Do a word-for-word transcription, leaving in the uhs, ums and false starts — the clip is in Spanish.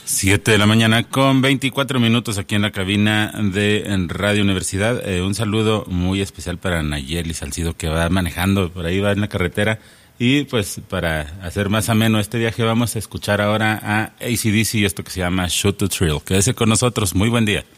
Siete de la mañana con veinticuatro minutos aquí en la cabina de Radio Universidad. Eh, un saludo muy especial para Nayeli Salcido, que va manejando, por ahí va en la carretera. Y pues para hacer más ameno este viaje vamos a escuchar ahora a A C/D C y esto que se llama Shoot to Thrill. Quédese con nosotros, muy buen día.